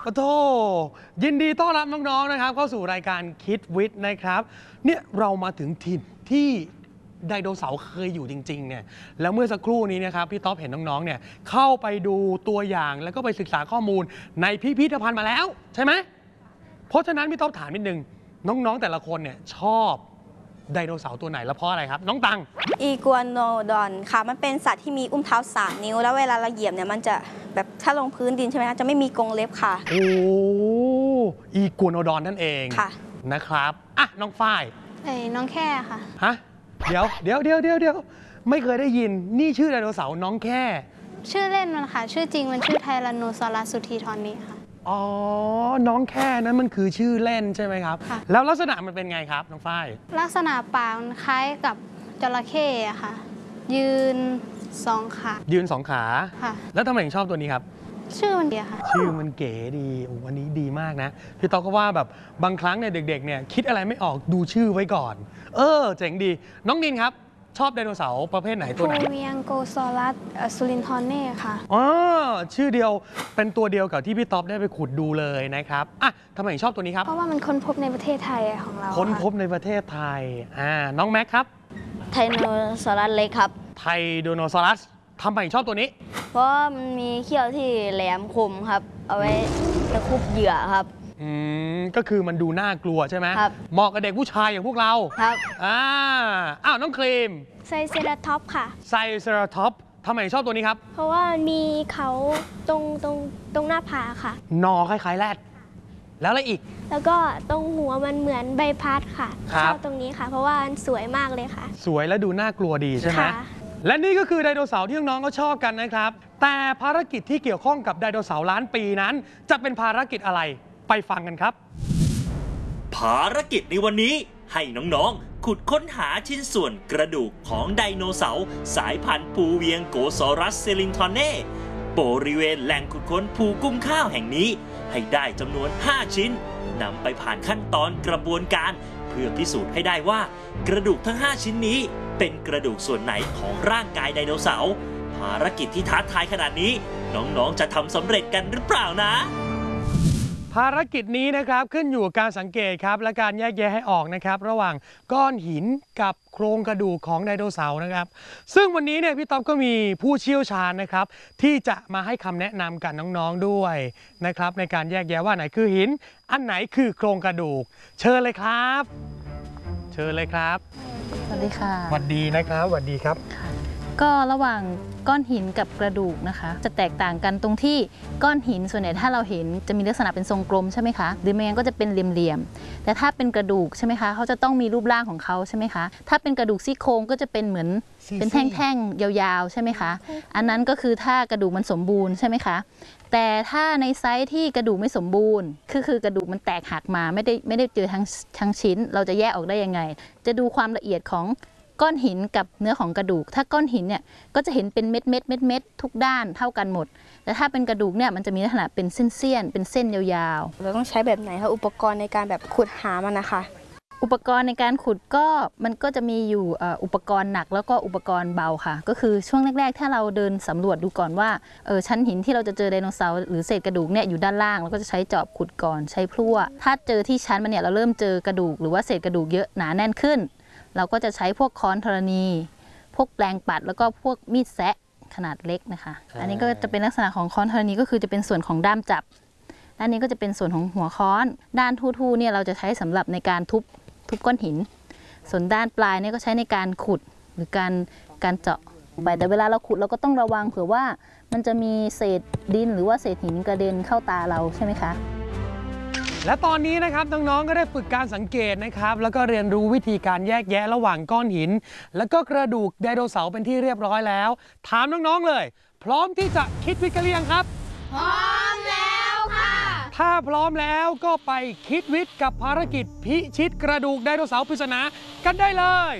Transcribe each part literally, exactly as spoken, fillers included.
โอ้โธ่ยินดีต้อนรับน้องๆนะครับเข้าสู่รายการคิดวิทย์นะครับเนี่ยเรามาถึงถิ่นที่ไดโนเสาร์เคยอยู่จริงๆเนี่ยแล้วเมื่อสักครู่นี้นะครับพี่ต๊อบเห็นน้องๆเนี่ยเข้าไปดูตัวอย่างแล้วก็ไปศึกษาข้อมูลในพิพิธภัณฑ์มาแล้วใช่ไหมเพราะฉะนั้นพี่ต๊อบถามนิดนึงน้องๆแต่ละคนเนี่ยชอบไดโนเสาร์ตัวไหนและเพราะอะไรครับน้องตังอีกัวโนดอนค่ะมันเป็นสัตว์ที่มีอุ้งเท้าสามนิ้วแล้วเวลาเราเหยียบเนี่ยมันจะแบบถ้าลงพื้นดินใช่ไหมคะจะไม่มีกรงเล็บค่ะโอ้อีกัวโนดอนนั่นเองค่ะนะครับอ่ะน้องฝ้ายเอ้ยน้องแค่ค่ะฮะเดี๋ยวเดี๋ยวเดี๋ยวเดี๋ยวเดี๋ยวไม่เคยได้ยินนี่ชื่อไดโนเสาร์น้องแค่ชื่อเล่นมันค่ะชื่อจริงมันชื่อไทแรนโนซอรัสสุธีทอนนี้ค่ะอ๋อน้องแค่นั้นมันคือชื่อเล่นใช่ไหมครับแล้วลักษณะมันเป็นไงครับน้องฝ้ายลักษณะปากมันคล้ายกับจระเข้อะค่ะยืนสองขายืนสองขาค่ะแล้วทำไมถึงชอบตัวนี้ครับชื่อมันดีค่ะชื่อมันเก๋ดีโอ้วันนี้ดีมากนะพี่ต๊อกก็ว่าแบบบางครั้งเนี่ยเด็กๆเนี่ยคิดอะไรไม่ออกดูชื่อไว้ก่อนเออเจ๋งดีน้องนินครับชอบไดโนเสาร์ประเภทไหนตัวไหนฟูเวียงโกซอรัสสุรินทรเน่ค่ะอ๋อชื่อเดียวเป็นตัวเดียวกับที่พี่ต๊อบได้ไปขุดดูเลยนะครับอ่ะทำไมถึงชอบตัวนี้ครับเพราะว่ามันค้นพบในประเทศไทยของเราค้นพบในประเทศไทยอ่าน้องแม็กครับไทโนซอรัสเล็กครับไทโดโนซอรัสทำไมชอบตัวนี้เพราะมันมีเขี้ยวที่แหลมคมครับเอาไว้ตะคุบเหยื่อครับอืมก็คือมันดูน่ากลัวใช่ไหมครับเหมาะกับเด็กผู้ชายอย่างพวกเราครับอ่าอ้าวน้องครีมไซเซราท็อปค่ะไซเซราท็อปทำไมชอบตัวนี้ครับเพราะว่ามีเขาตรงตรงตรงหน้าผากค่ะนอคล้ายๆแรดแล้วอะไรอีกแล้วก็ตรงหัวมันเหมือนใบพัดค่ะชอบตรงนี้ค่ะเพราะว่ามันสวยมากเลยค่ะสวยและดูน่ากลัวดีใช่ไหมและนี่ก็คือไดโนเสาร์ที่น้องๆก็ชอบกันนะครับแต่ภารกิจที่เกี่ยวข้องกับไดโนเสาร์ล้านปีนั้นจะเป็นภารกิจอะไรไปฟังกันครับภารกิจในวันนี้ให้น้องๆขุดค้นหาชิ้นส่วนกระดูกของไดโนเสาร์สายพันธุ์ปูเวียงโกซอรัสเซลินทอนเน่บริเวณแหล่งขุดค้นภูกุ้มข้าวแห่งนี้ให้ได้จำนวนห้าชิ้นนำไปผ่านขั้นตอนกระบวนการเพื่อพิสูจน์ให้ได้ว่ากระดูกทั้งห้าชิ้นนี้เป็นกระดูกส่วนไหนของร่างกายไดโนเสาร์ภารกิจที่ท้าทายขนาดนี้น้องๆจะทำสำเร็จกันหรือเปล่านะภารกิจนี้นะครับขึ้นอยู่กับการสังเกตครับและการแยกแยะให้ออกนะครับระหว่างก้อนหินกับโครงกระดูกของไดโนเสาร์นะครับซึ่งวันนี้เนี่ยพี่ต๊อบก็มีผู้เชี่ยวชาญนะครับที่จะมาให้คำแนะนำกับน้องๆด้วยนะครับในการแยกแยะว่าไหนคือหินอันไหนคือโครงกระดูกเชิญเลยครับเชิญเลยครับสวัสดีค่ะสวัสดีนะครับสวัสดีครับก็ระหว่างก้อนหินกับกระดูกนะคะจะแตกต่างกันตรงที่ก้อนหินส่วนใหญ่ถ้าเราเห็นจะมีลักษณะเป็นทรงกลมใช่ไหมคะหรือไม่งั้นก็จะเป็นเหลี่ยมๆแต่ถ้าเป็นกระดูกใช่ไหมคะเขาจะต้องมีรูปร่างของเขาใช่ไหมคะถ้าเป็นกระดูกซี่โครงก็จะเป็นเหมือนเป็นแท่งๆยาวๆใช่ไหมคะอันนั้นก็คือถ้ากระดูกมันสมบูรณ์ใช่ไหมคะแต่ถ้าในไซส์ที่กระดูกไม่สมบูรณ์คือคือกระดูกมันแตกหักมาไม่ได้ไม่ได้เจอทั้งทั้งชิ้นเราจะแยกออกได้ยังไงจะดูความละเอียดของก้อนหินกับเนื้อของกระดูกถ้าก้อนหินเนี่ยก็จะเห็นเป็นเม็ดเม็ดเม็ดเม็ดทุกด้านเท่ากันหมดแต่ถ้าเป็นกระดูกเนี่ยมันจะมีลักษณะเป็นเส้นเสี้ยนเป็นเส้นยาวๆเราต้องใช้แบบไหนคะอุปกรณ์ในการแบบขุดหามันนะคะอุปกรณ์ในการขุดก็มันก็จะมีอยู่อุปกรณ์หนักแล้วก็อุปกรณ์เบาค่ะก็คือช่วงแรกๆถ้าเราเดินสำรวจดูก่อนว่าเออชั้นหินที่เราจะเจอไดโนเสาร์หรือเศษกระดูกเนี่ยอยู่ด้านล่างเราก็จะใช้จอบขุดก่อนใช้พลั่วถ้าเจอที่ชั้นมันเนี่ยเราเริ่มเจอกระดูกหรือว่าเศษกระดูกเยอะหนาแน่นขึ้นเราก็จะใช้พวกค้อนธรณีพวกแปลงปัดแล้วก็พวกมีดแซะขนาดเล็กนะคะอันนี้ก็จะเป็นลักษณะของค้อนธรณีก็คือจะเป็นส่วนของด้ามจับด้านนี้ก็จะเป็นส่วนของหัวค้อนด้านทู่ๆเนี่ยเราจะใช้สำหรับในการทุบทุบก้อนหินส่วนด้านปลายเนี่ยก็ใช้ในการขุดหรือการการเจาะไปแต่เวลาเราขุดเราก็ต้องระวังเผื่อว่ามันจะมีเศษดินหรือว่าเศษหินกระเด็นเข้าตาเราใช่ไหมคะและตอนนี้นะครับน้องๆก็ได้ฝึกการสังเกตนะครับแล้วก็เรียนรู้วิธีการแยกแยะระหว่างก้อนหินแล้วก็กระดูกไดโนเสาร์เป็นที่เรียบร้อยแล้วถามน้องๆเลยพร้อมที่จะคิดวิทย์กันหรือยังครับพร้อมแล้วค่ะถ้าพร้อมแล้วก็ไปคิดวิทย์กับภารกิจพิชิตกระดูกไดโนเสาร์ปริศนากันได้เลย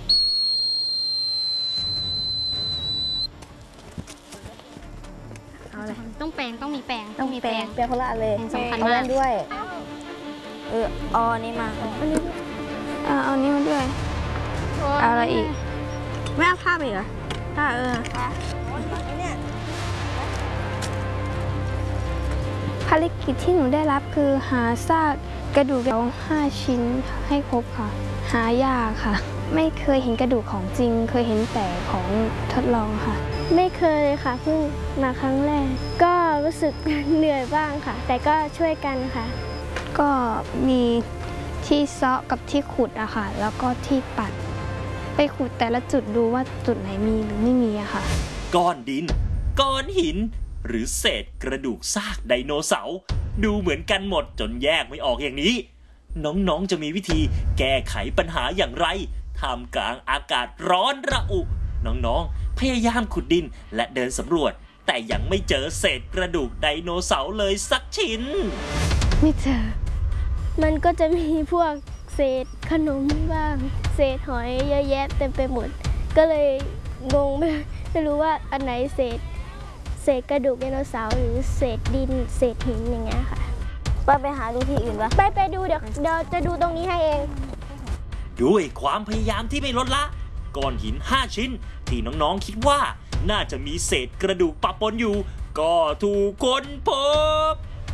ต้องแปลงต้องมีแปลงต้องมีแปลงแปลงคนละเลยสำคัญมากด้วยเออเอาอันนี้มาเอาอันนี้มาด้วยเอาอะไรอีกไม่เอาผ้าไปเหรอผ้าเออภารกิจที่หนูได้รับคือหาซากกระดูกเอาห้าชิ้นให้ครบค่ะ หายากค่ะ ไม่เคยเห็นกระดูกของจริง เคยเห็นแต่ของทดลองค่ะไม่เคยเลยค่ะเพิ่งมาครั้งแรก ก็รู้สึก เหนื่อยบ้างค่ะ แต่ก็ช่วยกันค่ะก็มีที่เซาะกับที่ขุดอะค่ะ แล้วก็ที่ปัด ไปขุดแต่ละจุดดูว่าจุดไหนมีหรือไม่มีอะค่ะก้อนดิน ก้อนหิน หรือเศษกระดูกซากไดโนเสาร์ดูเหมือนกันหมดจนแยกไม่ออกอย่างนี้ น้องๆจะมีวิธีแก้ไขปัญหาอย่างไรท่ามกลางอากาศร้อนระอุ น้องๆพยายามขุดดินและเดินสำรวจ แต่ยังไม่เจอเศษกระดูกไดโนเสาร์เลยสักชิ้นไม่เจอมันก็จะมีพวกเศษขนมบ้าง เศษหอยเยอะแยะเต็มไปหมด ก็เลยงงไม่ไม่รู้ว่าอันไหนเศษ เศษกระดูกไดโนเสาร์หรือเศษดิน เศษหินอย่างเงี้ยค่ะป้าไปหาดูที่อื่นปะไปไปดูเดี๋ยวเดี๋ยวจะดูตรงนี้ให้เองด้วยความพยายามที่ไม่ลดละก้อนหินห้าชิ้น ที่น้องๆคิดว่าน่าจะมีเศษกระดูกปะปนอยู่ ก็ถูกค้นพบ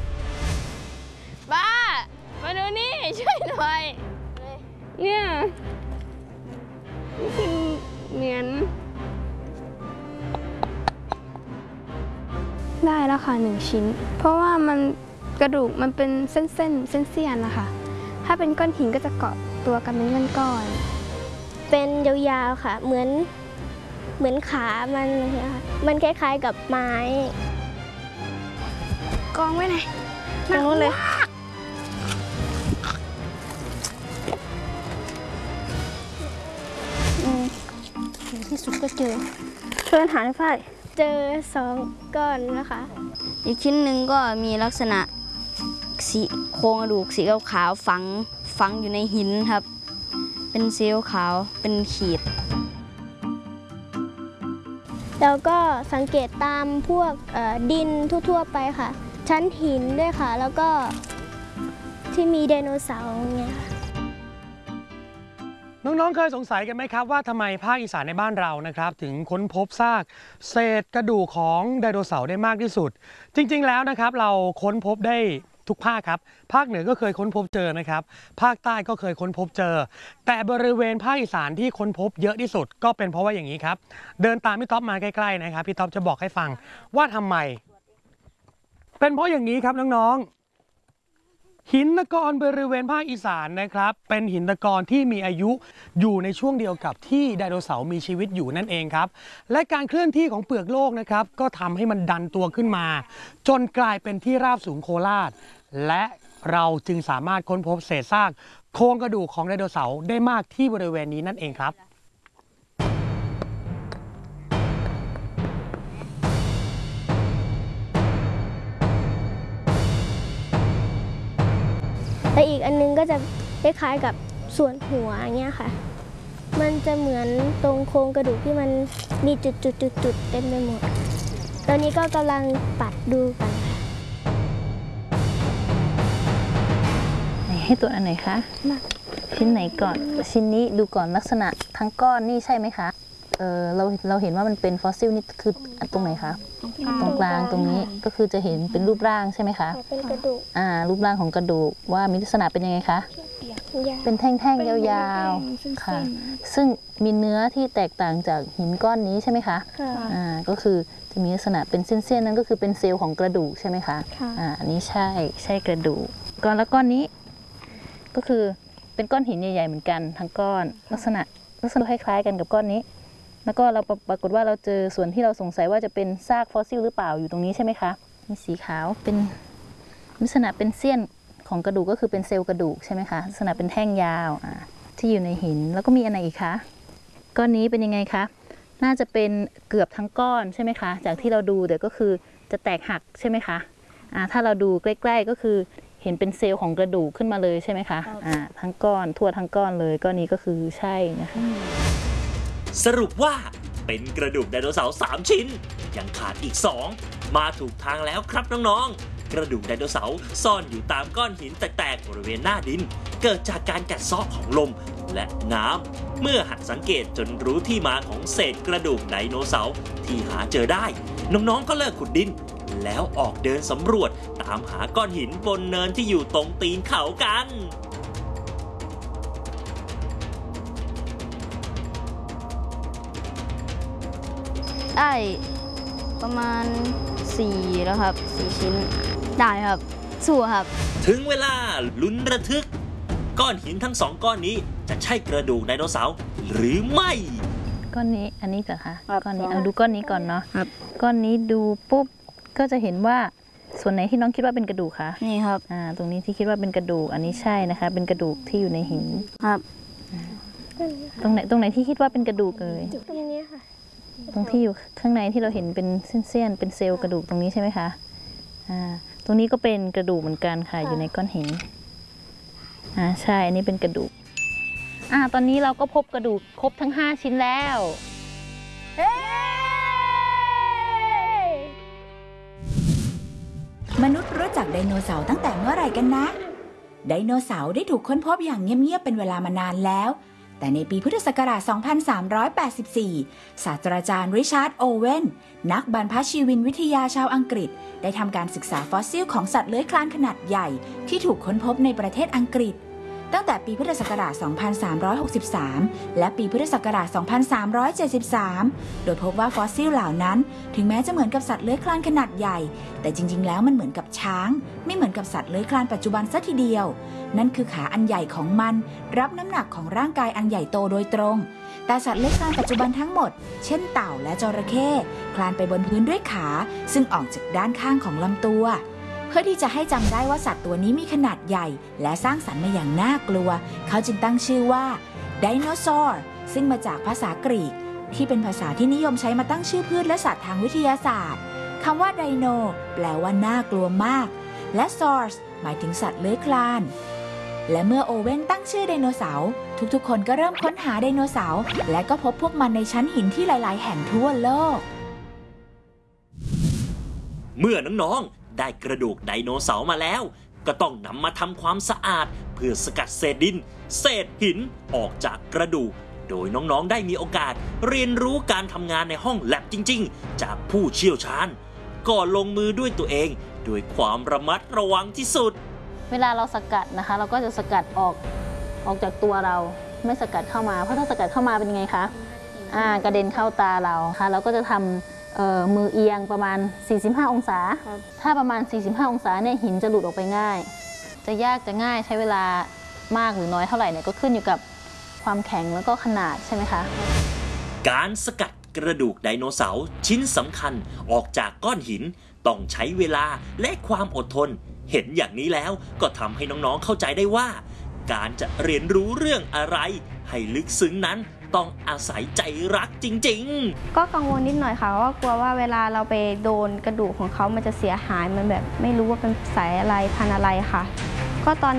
บ้า มาดูนี่ ช่วยหน่อย เนี่ยนี่คือเหมือนได้แล้วค่ะหนึ่งชิ้น เพราะว่ามันกระดูกมันเป็นเส้นเส้นเส้นเสี้ยนๆนะคะถ้าเป็นก้อนหินก็จะเกาะตัวกันเป็นก้อนๆเป็นยาวๆค่ะ เหมือนเหมือนขามันเลยค่ะมันคล้ายๆกับไม้กองไว้ไหนตรงนู้นเลยที่สุดก็เจอช่วยหาให้ฝ้ายเจอสองก้อนนะคะอีกชิ้นหนึ่งก็มีลักษณะสีโครงกระดูกสีขาวๆฝังฝังอยู่ในหินครับ เป็นสีขาวเป็นขีดแล้วก็สังเกตตามพวกเอ่อดินทั่วๆไปค่ะ ชั้นหินด้วยค่ะ แล้วก็ที่มีไดโนเสาร์อย่างเงี้ยค่ะน้องๆ เคยสงสัยกันไหมครับว่าทำไมภาคอีสานในบ้านเรานะครับถึงค้นพบซากเศษกระดูกของไดโนเสาร์ได้มากที่สุด จริงๆ แล้วนะครับเราค้นพบได้ทุกภาคครับภาคเหนือก็เคยค้นพบเจอนะครับภาคใต้ก็เคยค้นพบเจอ แต่บริเวณภาคอีสานที่ค้นพบเยอะที่สุดก็เป็นเพราะว่าอย่างนี้ครับเดินตามพี่ต๊อบมาใกล้ๆนะครับพี่ต๊อบจะบอกให้ฟังว่าทำไมเป็นเพราะอย่างนี้ครับน้องๆหินตะกอนบริเวณภาคอีสานนะครับเป็นหินตะกอนที่มีอายุอยู่ในช่วงเดียวกับที่ไดโนเสาร์มีชีวิตอยู่นั่นเองครับและการเคลื่อนที่ของเปลือกโลกนะครับก็ทำให้มันดันตัวขึ้นมาจนกลายเป็นที่ราบสูงโคราชและเราจึงสามารถค้นพบเศษซากโครงกระดูกของไดโนเสาร์ได้มากที่บริเวณนี้นั่นเองครับและอีกอันนึงก็จะคล้ายๆกับส่วนหัวอย่างเงี้ยค่ะ มันจะเหมือนตรงโครงกระดูกที่มันมีจุดๆๆๆเต็มไปหมด ตอนนี้ก็กำลังปัดดูกันค่ะไหนให้ตัวอันไหนคะชิ้นไหนก่อนชิ้นนี้ดูก่อนลักษณะทั้งก้อนนี่ใช่ไหมคะเออเราเราเห็นว่ามันเป็นฟอสซิลนี่คือตรงไหนคะตรงกลางตรงนี้ก็คือจะเห็นเป็นรูปร่างใช่ไหมคะเป็นกระดูกอ่ารูปร่างของกระดูกว่ามีลักษณะเป็นยังไงคะยาวเป็นแท่งๆยาวๆค่ะซึ่งมีเนื้อที่แตกต่างจากหินก้อนนี้ใช่ไหมคะค่ะอ่าก็คือจะมีลักษณะเป็นเส้นๆนั้นก็คือเป็นเซลล์ของกระดูกใช่ไหมคะค่ะอ่าอันนี้ใช่ใช่กระดูกก้อนแล้วก้อนนี้ก็คือเป็นก้อนหินใหญ่ๆเหมือนกันทั้งก้อนลักษณะลักษณะคล้ายๆกันกับก้อนนี้แล้วก็เราปรากฏว่าเราเจอส่วนที่เราสงสัยว่าจะเป็นซากฟอสซิลหรือเปล่าอยู่ตรงนี้ใช่ไหมคะมีสีขาวเป็นลักษณะเป็นเสี้ยนของกระดูกก็คือเป็นเซลล์กระดูกใช่ไหมคะลักษณะเป็นแท่งยาวอ่าที่อยู่ในหินแล้วก็มีอันไหนอีกคะก้อนนี้เป็นยังไงคะน่าจะเป็นเกือบทั้งก้อนใช่ไหมคะจากที่เราดูเดี๋ยวก็คือจะแตกหักใช่ไหมคะอ่าถ้าเราดูใกล้ๆก็คือเห็นเป็นเซลล์ของกระดูกขึ้นมาเลยใช่ไหมคะอ่าทั้งก้อนทั่วทั้งก้อนเลยก้อนนี้ก็คือใช่นะคะสรุปว่าเป็นกระดูกไดโนเสาร์สามชิ้น ยังขาดอีกสองมาถูกทางแล้วครับน้องๆกระดูกไดโนเสาร์ซ่อนอยู่ตามก้อนหินแตกๆบริเวณหน้าดิน เกิดจากการกัดเซาะของลมและน้ำเมื่อหัดสังเกตจนรู้ที่มาของเศษกระดูกไดโนเสาร์ที่หาเจอได้น้องๆก็เลิกขุดดินแล้วออกเดินสำรวจตามหาก้อนหินบนเนินที่อยู่ตรงตีนเขากันได้ประมาณสี่แล้วครับสี่ชิ้นได้ครับสู้ครับถึงเวลาลุ้นระทึก ก้อนหินทั้งสองก้อนนี้จะใช่กระดูกไดโนเสาร์หรือไม่ก้อนนี้อันนี้ก่อนค่ะครับก้อนนี้เอาดูก้อนนี้ก่อนเนาะครับก้อนนี้ดูปุ๊บก็จะเห็นว่าส่วนไหนที่น้องคิดว่าเป็นกระดูกคะนี่ครับอ่าตรงนี้ที่คิดว่าเป็นกระดูกอันนี้ใช่นะคะ เป็นกระดูกที่อยู่ในหินครับตรงไหนตรงไหนที่คิดว่าเป็นกระดูกเอ่ยตรงนี้ค่ะตรงที่อยู่ข้างในที่เราเห็นเป็นเส้นๆเป็นเซลล์กระดูกตรงนี้ใช่ไหมคะอ่าตรงนี้ก็เป็นกระดูกเหมือนกันค่ะอยู่ในก้อนหินอ่าใช่อันนี้เป็นกระดูกอ่าตอนนี้เราก็พบกระดูกครบทั้งห้าชิ้นแล้วมนุษย์รู้จักไดโนเสาร์ตั้งแต่เมื่อไหร่กันนะ ไดโนเสาร์ได้ถูกค้นพบอย่างเงียบๆเป็นเวลามานานแล้ว แต่ในปีพุทธศักราช สองพันสามร้อยแปดสิบสี่ ศาสตราจารย์ริชาร์ด โอเวน นักบรรพชีวินวิทยาชาวอังกฤษ ได้ทำการศึกษาฟอสซิลของสัตว์เลื้อยคลานขนาดใหญ่ที่ถูกค้นพบในประเทศอังกฤษ ตั้งแต่ปีพุทธศักราช สองพันสามร้อยหกสิบสาม และปีพุทธศักราช สองพันสามร้อยเจ็ดสิบสาม โดยพบว่าฟอสซิลเหล่านั้นถึงแม้จะเหมือนกับสัตว์เลื้อยคลานขนาดใหญ่แต่จริงๆแล้วมันเหมือนกับช้างไม่เหมือนกับสัตว์เลื้อยคลานปัจจุบันซะทีเดียวนั่นคือขาอันใหญ่ของมันรับน้ำหนักของร่างกายอันใหญ่โตโดยตรงแต่สัตว์เลื้อยคลานปัจจุบันทั้งหมดเช่นเต่าและจระเข้คลานไปบนพื้นด้วยขาซึ่งออกจากด้านข้างของลำตัวเพื่อที่จะให้จำได้ว่าสัตว์ตัวนี้มีขนาดใหญ่และสร้างสรรค์มาอย่างน่ากลัวเขาจึงตั้งชื่อว่าไดโนเสาร์ซึ่งมาจากภาษากรีกที่เป็นภาษาที่นิยมใช้มาตั้งชื่อพืชและสัตว์ทางวิทยาศาสตร์คำว่าไดโนแปลว่าน่ากลัวมากและซอร์สหมายถึงสัตว์เลื้อยคลานและเมื่อโอเว่นตั้งชื่อไดโนเสาร์ทุกๆคนก็เริ่มค้นหาไดโนเสาร์และก็พบพวกมันในชั้นหินที่หลายๆแห่งทั่วโลกเมื่อน้องๆได้กระดูกไดโนเสาร์มาแล้วก็ต้องนำมาทำความสะอาดเพื่อสกัดเศษดินเศษหินออกจากกระดูกโดยน้องๆได้มีโอกาสเรียนรู้การทำงานในห้องแลบจริงๆจากผู้เชี่ยวชาญก่อนลงมือด้วยตัวเองด้วยความระมัดระวังที่สุดเวลาเราสกัดนะคะเราก็จะสกัดออกออกจากตัวเราไม่สกัดเข้ามาเพราะถ้าสกัดเข้ามาเป็นยังไงคะอ่ากระเด็นเข้าตาเราค่ะเราก็จะทำเอ่อมือเอียงประมาณสี่สิบห้าองศาถ้าประมาณสี่สิบห้าองศาเนี่ยหินจะหลุดออกไปง่ายจะยากจะง่ายใช้เวลามากหรือน้อยเท่าไหร่เนี่ยก็ขึ้นอยู่กับความแข็งแล้วก็ขนาดใช่ไหมคะการสกัดกระดูกไดโนเสาร์ชิ้นสำคัญออกจากก้อนหินต้องใช้เวลาและความอดทนเห็นอย่างนี้แล้วก็ทำให้น้องๆเข้าใจได้ว่าการจะเรียนรู้เรื่องอะไรให้ลึกซึ้งนั้นต้องอาศัยใจรักจริงๆก็กังวลนิดหน่อยค่ะว่ากลัวว่าเวลาเราไปโดนกระดูกของเขามันจะเสียหายมันแบบไม่รู้ว่าเป็นสายอะไรพันธุ์อะไรค่ะก็ตอน